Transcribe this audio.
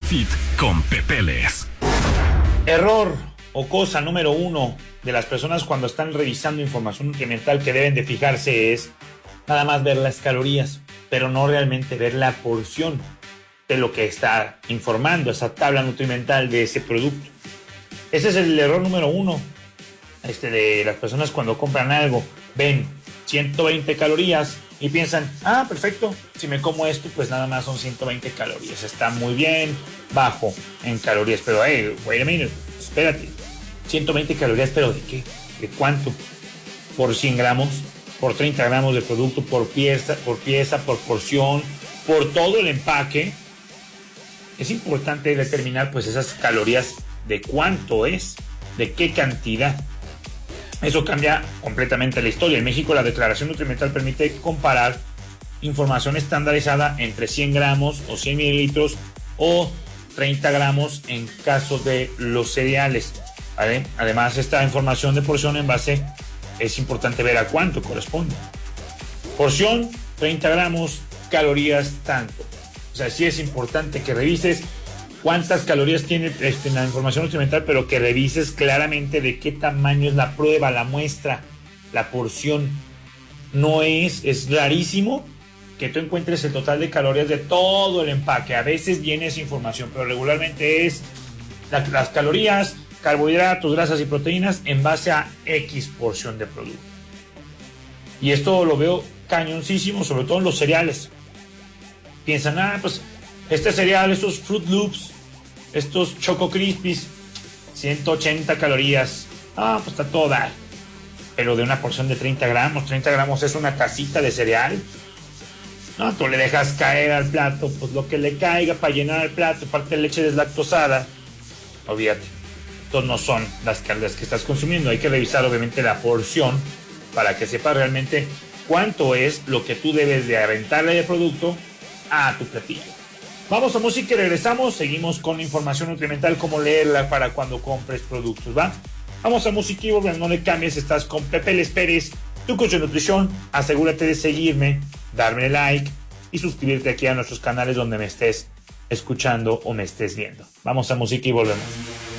Fit con Pepeles. Error o cosa número 1 de las personas cuando están revisando información nutrimental que deben de fijarse es nada más ver las calorías, pero no realmente ver la porción de lo que está informando esa tabla nutrimental de ese producto. Ese es el error número 1 de las personas cuando compran algo. Ven 120 calorías y piensan, perfecto, si me como esto, pues nada más son 120 calorías. Está muy bien, bajo en calorías. Pero, wait a minute, espérate. 120 calorías, ¿pero de qué? ¿De cuánto? ¿Por 100 gramos? ¿Por 30 gramos de producto? ¿Por pieza? ¿Por porción? ¿Por todo el empaque? Es importante determinar, pues, esas calorías de cuánto es, de qué cantidad. Eso cambia completamente la historia. En México, la declaración nutrimental permite comparar información estandarizada entre 100 gramos o 100 mililitros o 30 gramos en caso de los cereales. ¿Vale? Además, esta información de porción en base es importante ver a cuánto corresponde. Porción, 30 gramos, calorías, tanto. O sea, sí es importante que revises cuántas calorías tiene la información nutrimental, pero que revises claramente de qué tamaño es la prueba, la muestra, la porción. No es rarísimo que tú encuentres el total de calorías de todo el empaque. A veces viene esa información, pero regularmente es las calorías, carbohidratos, grasas y proteínas en base a X porción de producto. Y esto lo veo cañoncísimo, sobre todo en los cereales. Piensan, pues este cereal, estos Fruit Loops, estos Choco Crispies, 180 calorías. Pues está todo dar. Pero de una porción de 30 gramos, 30 gramos es una tacita de cereal. No, tú le dejas caer al plato, pues lo que le caiga para llenar el plato, parte de leche deslactosada. Olvídate, estos no son las calorías que estás consumiendo. Hay que revisar obviamente la porción para que sepas realmente cuánto es lo que tú debes de aventarle de producto a tu platillo. Vamos a música y regresamos. Seguimos con información nutrimental, cómo leerla para cuando compres productos, ¿va? Vamos a música y volvemos. No le cambies, estás con Pepeles Pérez, tu coach de nutrición. Asegúrate de seguirme, darme like y suscribirte aquí a nuestros canales donde me estés escuchando o me estés viendo. Vamos a música y volvemos.